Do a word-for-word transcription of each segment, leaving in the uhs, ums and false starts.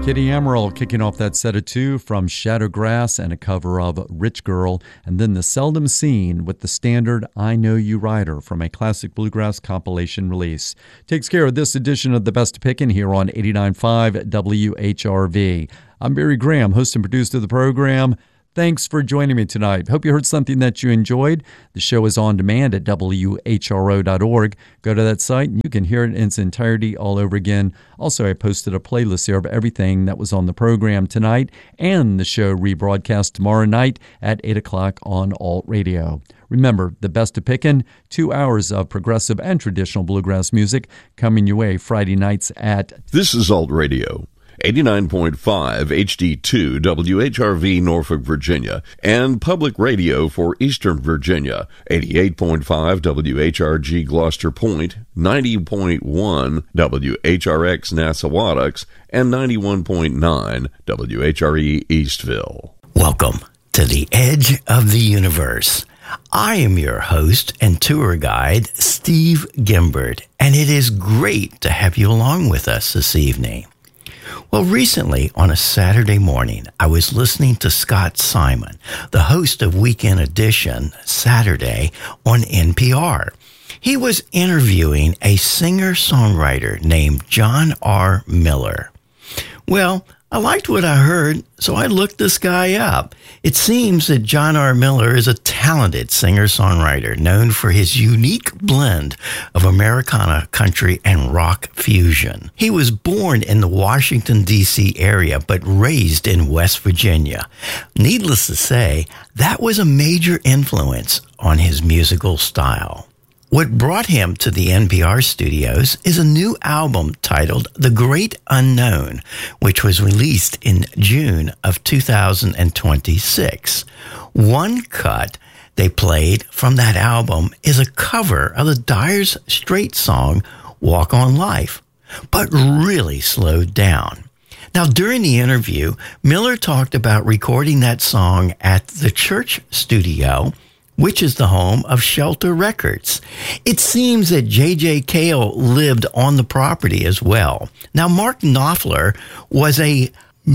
Kitty Amaral kicking off that set of two from Shadowgrass and a cover of Rich Girl, and then The Seldom Seen with the standard I Know You Rider from a classic bluegrass compilation release. Takes care of this edition of The Best of Pickin' here on eighty-nine point five W H R V. I'm Barry Graham, host and producer of the program. Thanks for joining me tonight. Hope you heard something that you enjoyed. The show is on demand at W H R O dot org. Go to that site and you can hear it in its entirety all over again. Also, I posted a playlist there of everything that was on the program tonight and the show rebroadcast tomorrow night at eight o'clock on Alt Radio. Remember, The Best of Pickin', two hours of progressive and traditional bluegrass music coming your way Friday nights at... This is Alt Radio. eighty-nine point five H D two W H R V Norfolk, Virginia, and Public Radio for Eastern Virginia, eighty-eight point five W H R G Gloucester Point, ninety point one W H R X Nassawadox, and ninety-one point nine W H R E Eastville. Welcome to the Edge of the Universe. I am your host and tour guide, Steve Gimbert, and it is great to have you along with us this evening. Well, recently, on a Saturday morning, I was listening to Scott Simon, the host of Weekend Edition Saturday on N P R. He was interviewing a singer-songwriter named John R. Miller. Well, I liked what I heard, so I looked this guy up. It seems that John R. Miller is a talented singer-songwriter known for his unique blend of Americana, country, and rock fusion. He was born in the Washington, D C area, but raised in West Virginia. Needless to say, that was a major influence on his musical style. What brought him to the N P R studios is a new album titled The Great Unknown, which was released in June of two thousand twenty-six. One cut they played from that album is a cover of the Dire Straits song Walk on Life, but really slowed down. Now, during the interview, Miller talked about recording that song at the Church Studio, which is the home of Shelter Records. It seems that J J. Cale lived on the property as well. Now, Mark Knopfler was a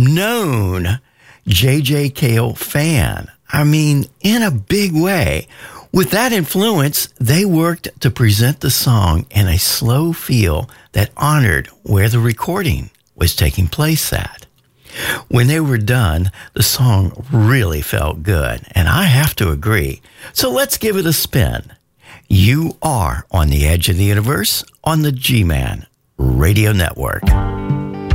known J J. Cale fan. I mean, in a big way. With that influence, they worked to present the song in a slow feel that honored where the recording was taking place at. When they were done, the song really felt good, and I have to agree. So let's give it a spin. You are on the Edge of the Universe on the G-Man Radio Network.